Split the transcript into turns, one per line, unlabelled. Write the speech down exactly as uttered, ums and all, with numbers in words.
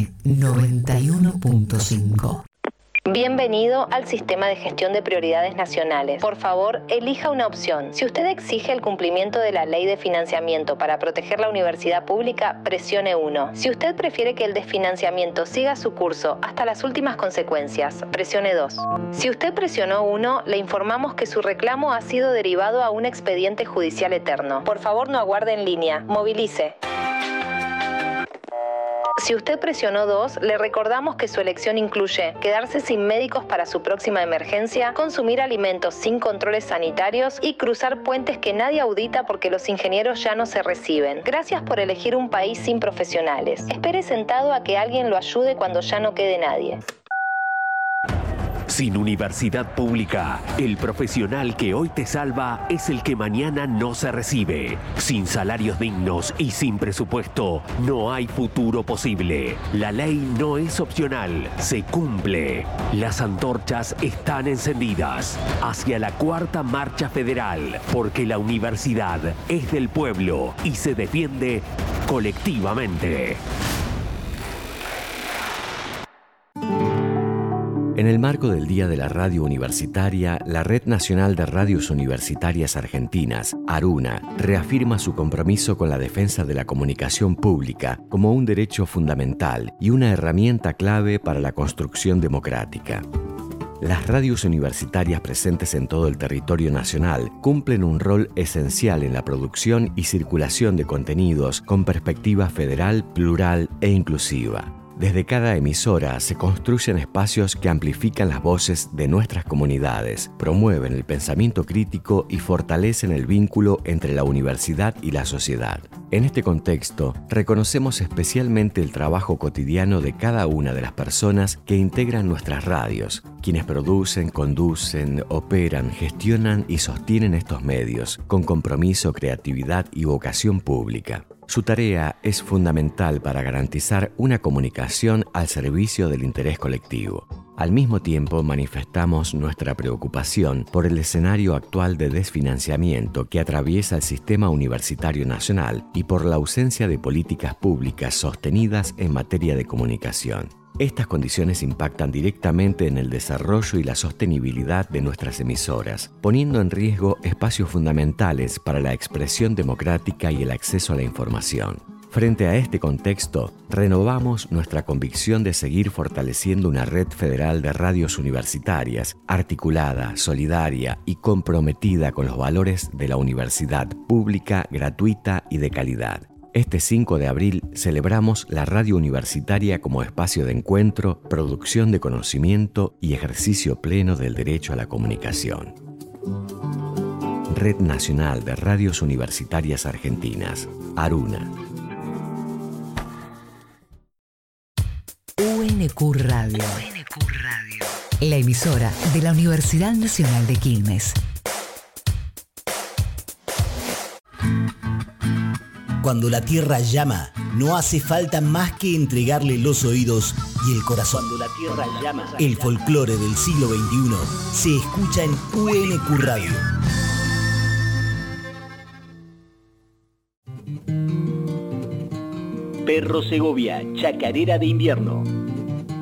M noventa y uno punto cinco.
Bienvenido al Sistema de Gestión de Prioridades Nacionales. Por favor, elija una opción. Si usted exige el cumplimiento de la Ley de Financiamiento para proteger la universidad pública, presione uno. Si usted prefiere que el desfinanciamiento siga su curso hasta las últimas consecuencias, presione dos. Si usted presionó uno, le informamos que su reclamo ha sido derivado a un expediente judicial eterno. Por favor, no aguarde en línea. Movilice. Si usted presionó dos, le recordamos que su elección incluye quedarse sin médicos para su próxima emergencia, consumir alimentos sin controles sanitarios y cruzar puentes que nadie audita porque los ingenieros ya no se reciben. Gracias por elegir un país sin profesionales. Espere sentado a que alguien lo ayude cuando ya no quede nadie.
Sin universidad pública, el profesional que hoy te salva es el que mañana no se recibe. Sin salarios dignos y sin presupuesto, no hay futuro posible. La ley no es opcional, se cumple. Las antorchas están encendidas hacia la cuarta marcha federal, porque la universidad es del pueblo y se defiende colectivamente.
En el marco del Día de la Radio Universitaria, la Red Nacional de Radios Universitarias Argentinas, ARUNA, reafirma su compromiso con la defensa de la comunicación pública como un derecho fundamental y una herramienta clave para la construcción democrática. Las radios universitarias presentes en todo el territorio nacional cumplen un rol esencial en la producción y circulación de contenidos con perspectiva federal, plural e inclusiva. Desde cada emisora se construyen espacios que amplifican las voces de nuestras comunidades, promueven el pensamiento crítico y fortalecen el vínculo entre la universidad y la sociedad. En este contexto, reconocemos especialmente el trabajo cotidiano de cada una de las personas que integran nuestras radios, quienes producen, conducen, operan, gestionan y sostienen estos medios, con compromiso, creatividad y vocación pública. Su tarea es fundamental para garantizar una comunicación al servicio del interés colectivo. Al mismo tiempo, manifestamos nuestra preocupación por el escenario actual de desfinanciamiento que atraviesa el sistema universitario nacional y por la ausencia de políticas públicas sostenidas en materia de comunicación. Estas condiciones impactan directamente en el desarrollo y la sostenibilidad de nuestras emisoras, poniendo en riesgo espacios fundamentales para la expresión democrática y el acceso a la información. Frente a este contexto, renovamos nuestra convicción de seguir fortaleciendo una red federal de radios universitarias, articulada, solidaria y comprometida con los valores de la universidad pública, gratuita y de calidad. Este cinco de abril celebramos la radio universitaria como espacio de encuentro, producción de conocimiento y ejercicio pleno del derecho a la comunicación. Red Nacional de Radios Universitarias Argentinas, ARUNA.
U N Q Radio. U N Q Radio. La emisora de la Universidad Nacional de Quilmes.
Cuando la tierra llama, no hace falta más que entregarle los oídos y el corazón. Cuando la tierra llama, el folclore del siglo veintiuno se escucha en U N Q Radio.
Perro Segovia, chacarera de invierno.